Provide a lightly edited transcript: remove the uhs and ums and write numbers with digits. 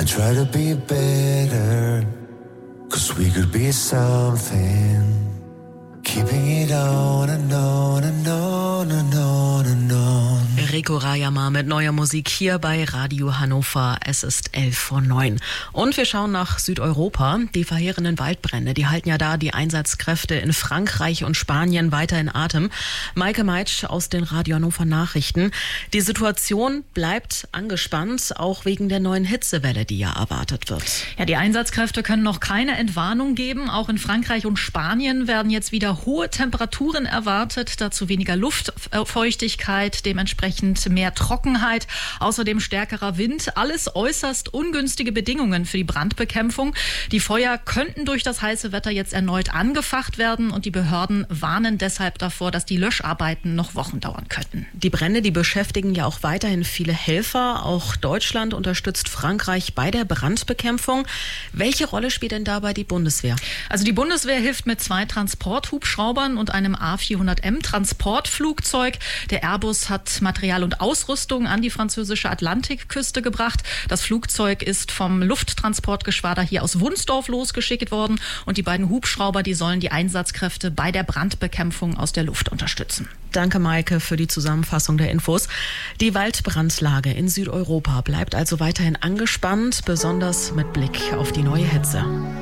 try to be better, 'cause we could be something. Keeping it on and on and on and on and on. Rico Rajama mit neuer Musik hier bei Radio Hannover. Es ist 11:09 und wir schauen nach Südeuropa. Die verheerenden Waldbrände, die halten ja da die Einsatzkräfte in Frankreich und Spanien weiter in Atem. Maike Meitsch aus den Radio Hannover Nachrichten. Die Situation bleibt angespannt, auch wegen der neuen Hitzewelle, die ja erwartet wird. Ja, die Einsatzkräfte können noch keine Entwarnung geben. Auch in Frankreich und Spanien werden jetzt wieder hohe Temperaturen erwartet, dazu weniger Luftfeuchtigkeit, dementsprechend mehr Trockenheit, außerdem stärkerer Wind. Alles äußerst ungünstige Bedingungen für die Brandbekämpfung. Die Feuer könnten durch das heiße Wetter jetzt erneut angefacht werden und die Behörden warnen deshalb davor, dass die Löscharbeiten noch Wochen dauern könnten. Die Brände, die beschäftigen ja auch weiterhin viele Helfer. Auch Deutschland unterstützt Frankreich bei der Brandbekämpfung. Welche Rolle spielt denn dabei die Bundeswehr? Also die Bundeswehr hilft mit 2 Transporthubschraubern und einem A400M Transportflugzeug. Der Airbus hat Material und Ausrüstung an die französische Atlantikküste gebracht. Das Flugzeug ist vom Lufttransportgeschwader hier aus Wunsdorf losgeschickt worden und die beiden Hubschrauber, die sollen die Einsatzkräfte bei der Brandbekämpfung aus der Luft unterstützen. Danke, Maike, für die Zusammenfassung der Infos. Die Waldbrandlage in Südeuropa bleibt also weiterhin angespannt, besonders mit Blick auf die neue Hitze.